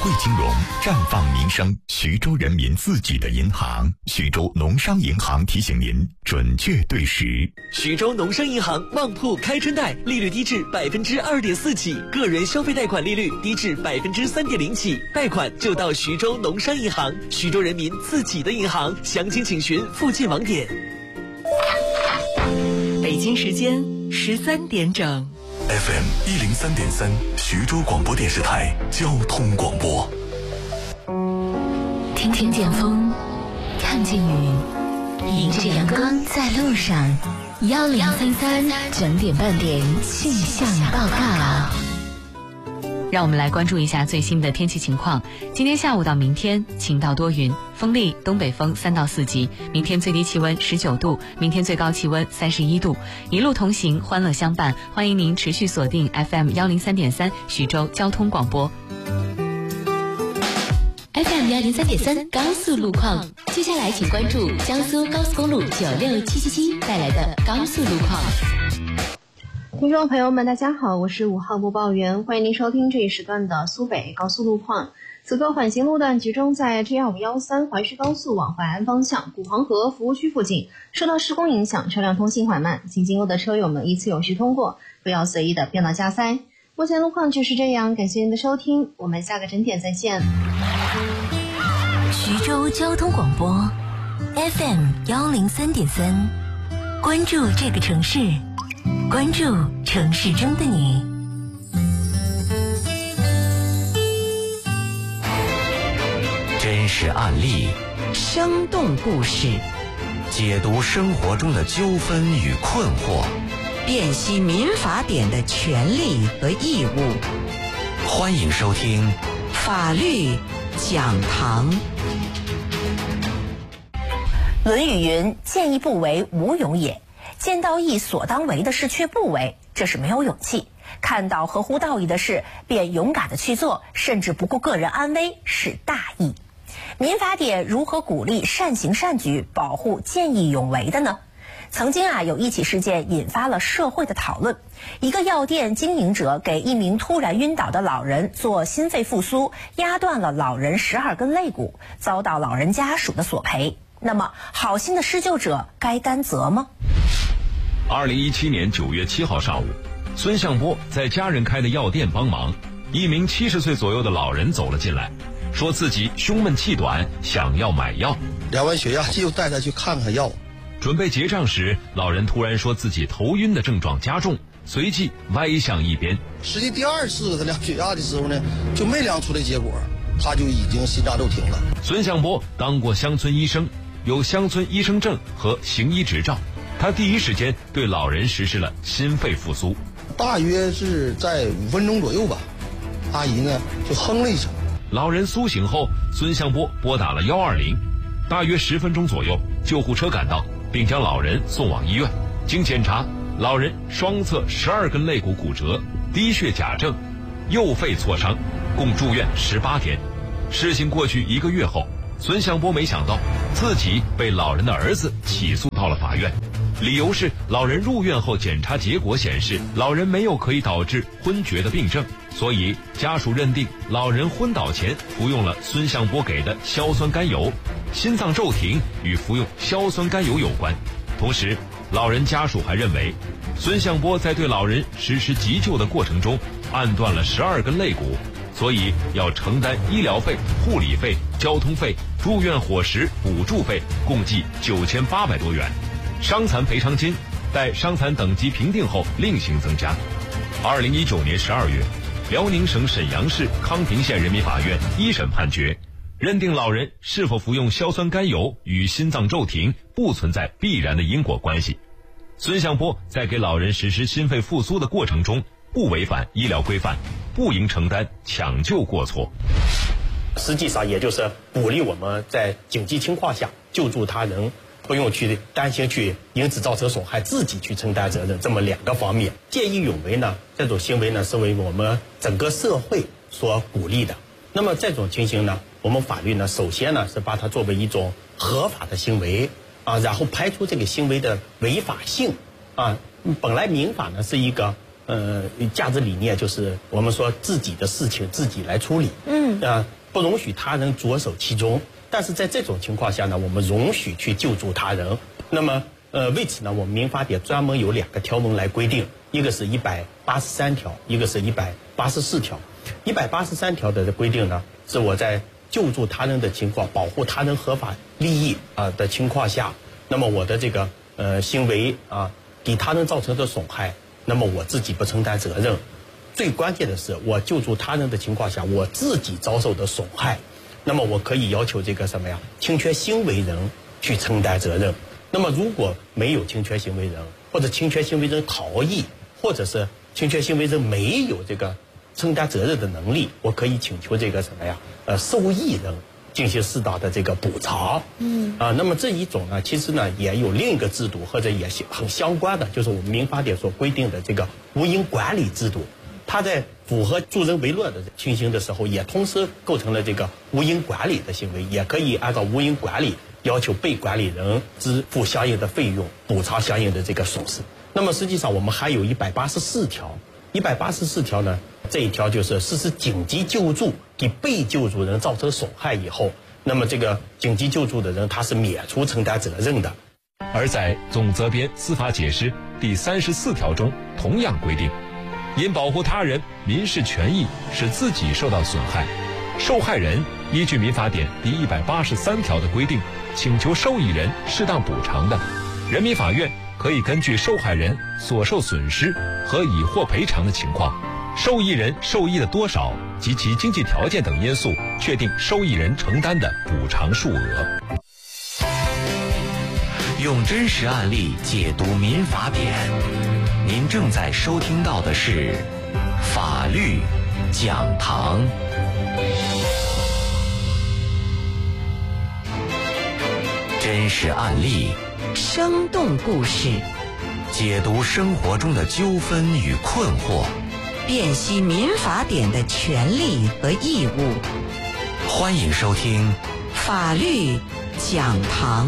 汇金融绽放民生，徐州人民自己的银行。徐州农商银行提醒您准确对时。 徐州农商银行旺铺开春贷，利率低至2.4%起，个人消费贷款利率低至3.0%起，贷款就到徐州农商银行，徐州人民自己的银行。详情请询附近网点。 北京时间13点整。 FM 103.3，徐州广播电视台交通广播。 听见风，看见雨，迎着阳光在路上。1033整点半点气象报告。 让我们来关注一下最新的天气情况。今天下午到明天晴到多云，风力东北风3到4级，明天最低气温19度，明天最高气温31度。一路同行，欢乐相伴，欢迎您持续锁定 FM 103.3徐州交通广播。 FM 103.3高速路况，接下来请关注江苏高速公路96777带来的高速路况。 听众朋友们大家好，我是5号播报员，欢迎您收听这一时段的苏北高速路况。此刻缓行路段集中在 G2513 淮徐高速往淮安方向古黄河服务区附近，受到施工影响，车辆通行缓慢，请经过的车友们依次有序通过，不要随意的变道加塞。目前路况就是这样，感谢您的收听，我们下个整点再见。 徐州交通广播 FM 103.3，关注这个城市，关注城市中的你。 真实案例， 生动故事， 解读生活中的纠纷与困惑， 辨析民法典的权利和义务。 欢迎收听法律讲堂。 论语云：见义不为，无勇也。见到义所当为的事却不为，这是没有勇气；看到合乎道义的事便勇敢地去做，甚至不顾个人安危，是大义。民法典如何鼓励善行善举，保护见义勇为的呢？曾经有一起事件引发了社会的讨论。一个药店经营者给一名突然晕倒的老人做心肺复苏，压断了老人12根肋骨，遭到老人家属的索赔。那么好心的施救者该担责吗 ？2017年9月7号上午，孙向波在家人开的药店帮忙，一名70岁左右的老人走了进来，说自己胸闷气短，想要买药。 量完血压就带他去看看药。 准备结账时，老人突然说自己头晕的症状加重，随即歪向一边。 实际第二次他量血压的时候呢，就没量出来结果，他就已经心脏骤停了。 孙向波当过乡村医生，有乡村医生证和行医执照，他第一时间对老人实施了心肺复苏， 大约是在5分钟左右吧。阿姨呢就哼了一声。 老人苏醒后，孙向波拨打了120，大约10分钟左右，救护车赶到，并将老人送往医院。经检查，老人双侧12根肋骨骨折，低血钾症，右肺挫伤，共住院18天。事情过去1个月后，孙向波没想到自己被老人的儿子起诉到了法院，理由是老人入院后检查结果显示老人没有可以导致昏厥的病症，所以家属认定老人昏倒前服用了孙向波给的硝酸甘油，心脏骤停与服用硝酸甘油有关。同时老人家属还认为孙向波在对老人实施急救的过程中按断了12根肋骨，所以要承担医疗费、护理费、交通费、住院伙食补助费共计9800多元，伤残赔偿金待伤残等级评定后另行增加。2019年12月，辽宁省沈阳市康平县人民法院一审判决，认定老人是否服用硝酸甘油与心脏骤停不存在必然的因果关系。孙向波在给老人实施心肺复苏的过程中不违反医疗规范，不应承担抢救过错。 实际上也就是鼓励我们在紧急情况下救助他人，不用去担心去因此造成损害，自己去承担责任，这么2个方面。见义勇为呢，这种行为呢是为我们整个社会所鼓励的。那么这种情形呢，我们法律呢首先呢是把它作为一种合法的行为然后排除这个行为的违法性本来民法呢是一个价值理念就是我们说自己的事情自己来处理，不容许他人着手其中。但是在这种情况下呢，我们容许去救助他人。那么为此呢，我们民法典专门有2个条文来规定，一个是183条，一个是184条。183条的规定呢，是我在救助他人的情况、保护他人合法利益的情况下，那么我的这个行为给他人造成的损害，那么我自己不承担责任。最关键的是，我救助他人的情况下，我自己遭受的损害，那么我可以要求这个侵权行为人去承担责任。那么如果没有侵权行为人，或者侵权行为人逃逸，或者是侵权行为人没有这个承担责任的能力，我可以请求这个受益人进行适当的这个补偿。那么这一种呢，其实呢也有另一个制度，或者也很相关的，就是我们民法典所规定的这个无因管理制度。它在符合助人为乐的情形的时候，也同时构成了这个无因管理的行为，也可以按照无因管理要求被管理人支付相应的费用，补偿相应的这个损失。那么实际上我们还有184条，184条呢，这一条就是实施紧急救助给被救助人造成损害以后，那么这个紧急救助的人他是免除承担责任的。 而在总则编司法解释第34条中同样规定，因保护他人民事权益使自己受到损害，受害人依据民法典第183条的规定请求受益人适当补偿的，人民法院可以根据受害人所受损失和已获赔偿的情况，受益人受益的多少及其经济条件等因素，确定受益人承担的补偿数额。 用真实案例解读民法典，您正在收听到的是法律讲堂。真实案例， 生动故事， 解读生活中的纠纷与困惑， 辨析民法典的权利和义务。 欢迎收听法律讲堂。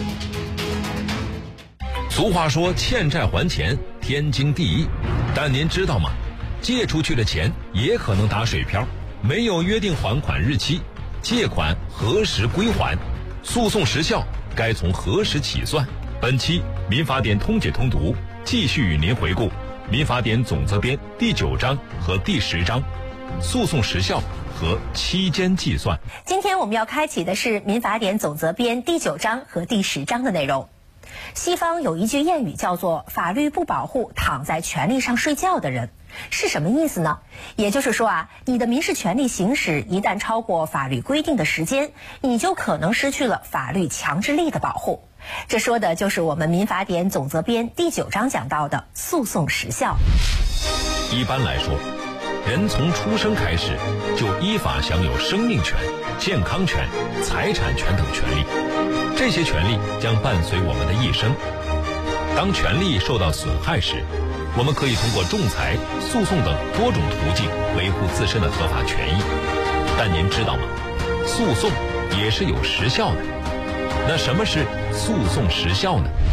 俗话说欠债还钱天经地义，但您知道吗？借出去的钱也可能打水漂，没有约定还款日期，借款何时归还，诉讼时效该从何时起算？本期民法典通解通读继续与您回顾民法典总则编第9章和第10章，诉讼时效和期间计算。 今天我们要开启的是民法典总则编第9章和第10章的内容。西方有一句谚语叫做法律不保护躺在权利上睡觉的人，是什么意思呢？也就是说你的民事权利行使一旦超过法律规定的时间，你就可能失去了法律强制力的保护。这说的就是我们民法典总则编第9章讲到的诉讼时效。 一般来说，人从出生开始就依法享有生命权、健康权、财产权等权利，这些权利将伴随我们的一生。当权利受到损害时，我们可以通过仲裁、诉讼等多种途径维护自身的合法权益。但您知道吗？诉讼也是有时效的。那什么是诉讼时效呢？